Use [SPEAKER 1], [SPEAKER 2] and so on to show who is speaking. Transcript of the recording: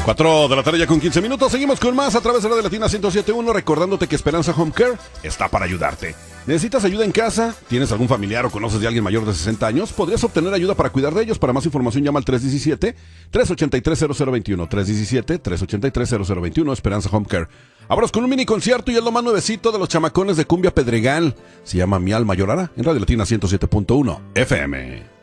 [SPEAKER 1] 4 de la tarde ya con 15 minutos. Seguimos con más a través de Radio Latina 107.1, recordándote que Esperanza Home Care está para ayudarte. ¿Necesitas ayuda en casa? ¿Tienes algún familiar o conoces de alguien mayor de 60 años? Podrías obtener ayuda para cuidar de ellos. Para más información llama al 317-383-0021. 317-383-0021, Esperanza Home Care. Vámonos con un mini concierto y es lo más nuevecito de los chamacones de Cumbia Pedregal. Se llama Mi Alma Llorará en Radio Latina 107.1 FM.